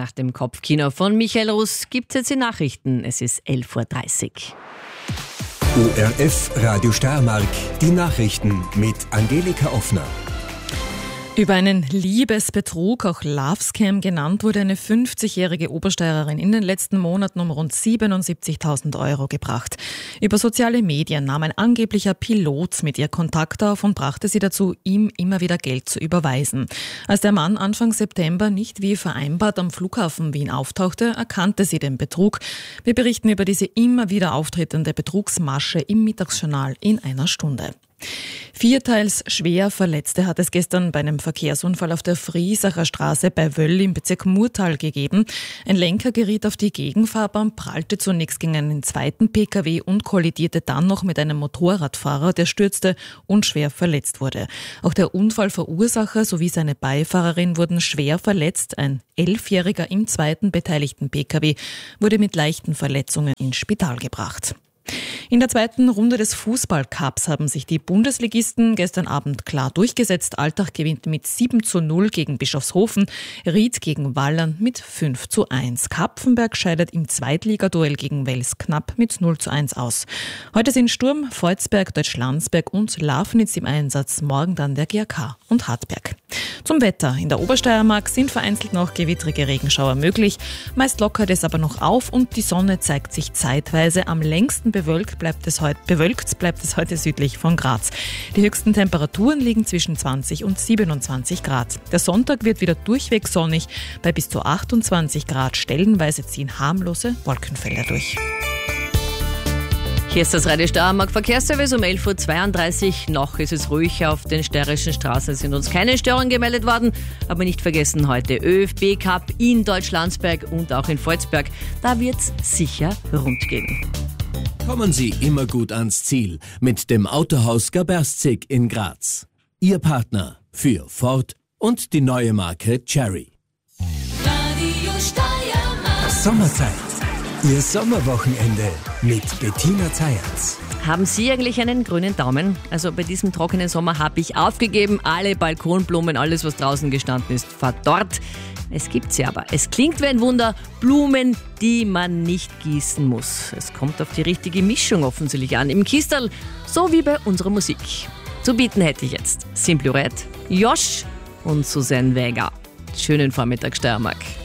Nach dem Kopfkino von Michael Russ gibt es jetzt die Nachrichten. Es ist 11.30 Uhr. ORF Radio Steiermark, die Nachrichten mit Angelika Offner. Über einen Liebesbetrug, auch Love Scam genannt, wurde eine 50-jährige Obersteirerin in den letzten Monaten um rund 77.000 Euro gebracht. Über soziale Medien nahm ein angeblicher Pilot mit ihr Kontakt auf und brachte sie dazu, ihm immer wieder Geld zu überweisen. Als der Mann Anfang September nicht wie vereinbart am Flughafen Wien auftauchte, erkannte sie den Betrug. Wir berichten über diese immer wieder auftretende Betrugsmasche im Mittagsjournal in einer Stunde. 4 teils schwer Verletzte hat es gestern bei einem Verkehrsunfall auf der Friesacher Straße bei Wöll im Bezirk Murtal gegeben. Ein Lenker geriet auf die Gegenfahrbahn, prallte zunächst gegen einen zweiten Pkw und kollidierte dann noch mit einem Motorradfahrer, der stürzte und schwer verletzt wurde. Auch der Unfallverursacher sowie seine Beifahrerin wurden schwer verletzt. Ein 11-Jähriger im zweiten beteiligten Pkw wurde mit leichten Verletzungen ins Spital gebracht. In der zweiten Runde des Fußballcups haben sich die Bundesligisten gestern Abend klar durchgesetzt. Altach gewinnt mit 7:0 gegen Bischofshofen, Ried gegen Wallern mit 5:1. Kapfenberg scheidet im Zweitligaduell gegen Wels knapp mit 0:1 aus. Heute sind Sturm, Volzberg, Deutschlandsberg und Lafnitz im Einsatz, morgen dann der GAK und Hartberg. Zum Wetter. In der Obersteiermark sind vereinzelt noch gewittrige Regenschauer möglich. Meist lockert es aber noch auf und die Sonne zeigt sich zeitweise. Am längsten bewölkt bleibt es heute südlich von Graz. Die höchsten Temperaturen liegen zwischen 20 und 27 Grad. Der Sonntag wird wieder durchweg sonnig. Bei bis zu 28 Grad stellenweise ziehen harmlose Wolkenfelder durch. Hier ist das Radio Steiermark Verkehrsservice um 11.32 Uhr. Noch ist es ruhig auf den steirischen Straßen. Es sind uns keine Störungen gemeldet worden. Aber nicht vergessen, heute ÖFB Cup in Deutschlandsberg und auch in Volzberg. Da wird's sicher rund gehen. Kommen Sie immer gut ans Ziel mit dem Autohaus Gaberstzig in Graz. Ihr Partner für Ford und die neue Marke Cherry. Radio Steiermark. Sommerzeit. Ihr Sommerwochenende mit Bettina Zayatz. Haben Sie eigentlich einen grünen Daumen? Also bei diesem trockenen Sommer habe ich aufgegeben. Alle Balkonblumen, alles was draußen gestanden ist, verdorrt. Es gibt sie aber. Es klingt wie ein Wunder. Blumen, die man nicht gießen muss. Es kommt auf die richtige Mischung offensichtlich an. Im Kistel, so wie bei unserer Musik. Zu bieten hätte ich jetzt Simply Red, Josh und Susanne Vega. Schönen Vormittag, Steiermark.